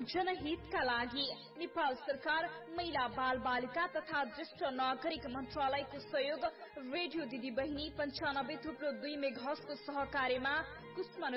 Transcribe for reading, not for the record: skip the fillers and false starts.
जनहितका लागि नेपाल सरकार महिला बाल बालिका तथा ज्येष्ठ नागरिक मन्त्रालयको सहयोग रेडियो दिदी बहिनी 95.2 मेगाहर्जको सहकार्यमा कुष्मा